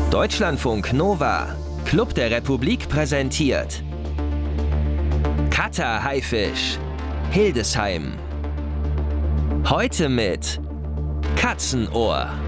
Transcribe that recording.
Deutschlandfunk Nova, Club der Republik präsentiert Cutter Haifisch, Hildesheim. Heute mit Katzenohr.